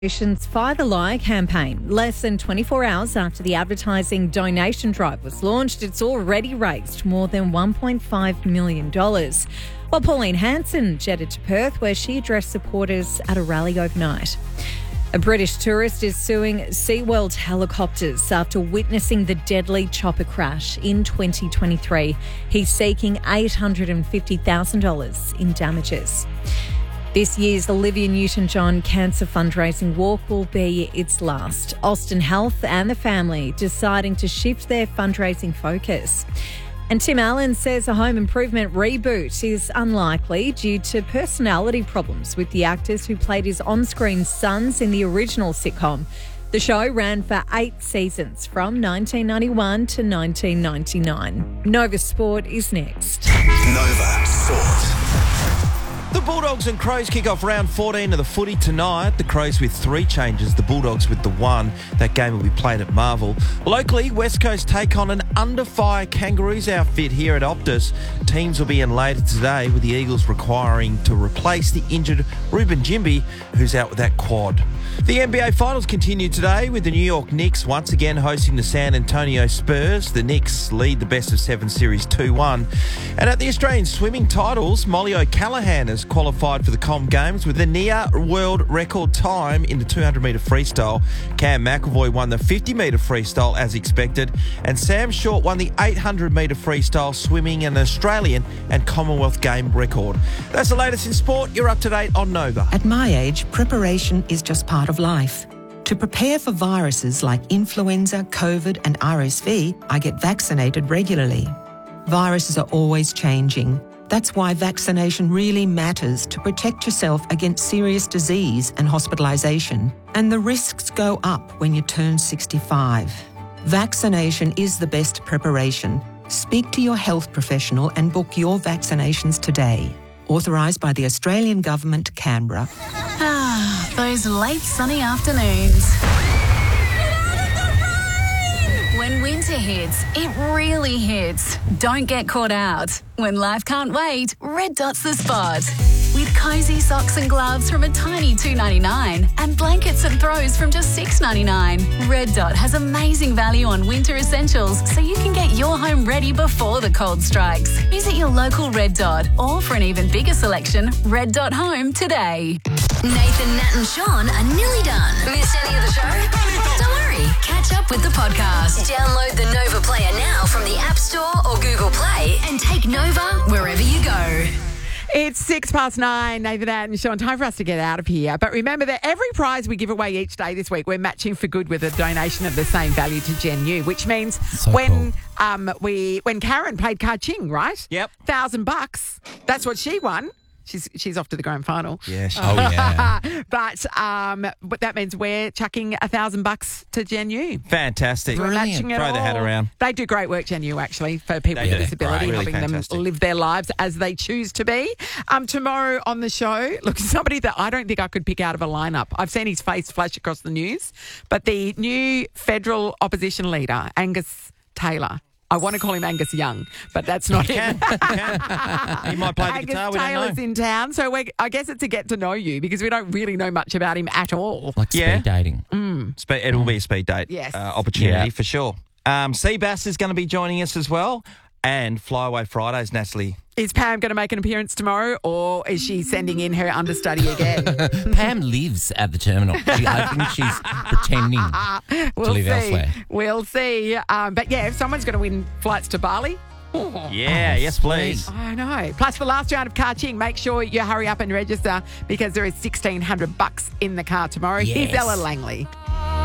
Nation's Fire the Lie campaign. Less than 24 hours after the advertising donation drive was launched, it's already raised more than $1.5 million. While Pauline Hanson jetted to Perth, where she addressed supporters at a rally overnight. A British tourist is suing SeaWorld helicopters after witnessing the deadly chopper crash in 2023. He's seeking $850,000 in damages. This year's Olivia Newton-John Cancer Fundraising Walk will be its last. Austin Health and the family deciding to shift their fundraising focus. And Tim Allen says a home improvement reboot is unlikely due to personality problems with the actors who played his on-screen sons in the original sitcom. The show ran for 8 seasons from 1991 to 1999. Nova Sport is next. Nova Sport. The Bulldogs and Crows kick off round 14 of the footy tonight. The Crows with 3 changes, the Bulldogs with the 1. That game will be played at Marvel. Locally, West Coast take on an under-fire Kangaroos outfit here at Optus. Teams will be in later today, with the Eagles requiring to replace the injured Ruben Jimby, who's out with that quad. The NBA Finals continue today with the New York Knicks once again hosting the San Antonio Spurs. The Knicks lead the best-of-7 series 2-1. And at the Australian swimming titles, Molly O'Callaghan has qualified for the Com Games with a near world record time in the 200-metre freestyle. Cam McEvoy won the 50-metre freestyle as expected, and Sam Short won the 800-metre freestyle, swimming an Australian and Commonwealth game record. That's the latest in sport. You're up to date on Nova. At my age, preparation is just part of life. To prepare for viruses like influenza, COVID and RSV, I get vaccinated regularly. Viruses are always changing. That's why vaccination really matters to protect yourself against serious disease and hospitalisation. And the risks go up when you turn 65. Vaccination is the best preparation. Speak to your health professional and book your vaccinations today. Authorised by the Australian Government, Canberra. Those late sunny afternoons. When winter hits, it really hits. Don't get caught out. When life can't wait, Red Dot's the spot. With cosy socks and gloves from a tiny $2.99 and blankets and throws from just $6.99. Red Dot has amazing value on winter essentials, so you can get your home ready before the cold strikes. Visit your local Red Dot, or for an even bigger selection, Red Dot Home today. Nathan, Nat and Sean are nearly done. Missed any of the show? Don't worry, catch up with the podcast. Download the Nova Player now from the App Store or Google Play and take Nova wherever you go. It's 9:06, Nathan, Nat and Sean. Time for us to get out of here. But remember that every prize we give away each day this week, we're matching for good with a donation of the same value to Gen U, which means when Karen played Ka-Ching, right? Yep. $1,000. That's what she won. She's off to the grand final. Yeah. yeah. But that means we're chucking $1,000 to Gen U. Fantastic. We're matching it Throw the hat all. around. They do great work, Gen U, actually, for people with disability, Really helping fantastic. them live their lives as they choose to be. Tomorrow on the show, look, somebody that I don't think I could pick out of a lineup. I've seen his face flash across the news, but the new federal opposition leader, Angus Taylor. I want to call him Angus Young, but that's not him. He might play the guitar. Angus Taylor's in town, so I guess it's a get to know you because we don't really know much about him at all. Like speed dating. It will be a speed date Yes. opportunity for sure. Seabass is going to be joining us as well, and Flyaway Fridays, Natalie. Is Pam going to make an appearance tomorrow, or is she sending in her understudy again? Pam lives at the terminal. I think she's pretending to live elsewhere. We'll see. But yeah, if someone's going to win flights to Bali. Yes, please. I know. Plus, for last round of Ka-Ching, make sure you hurry up and register because there is $1,600 in the car tomorrow. Yes. Here's Ella Langley.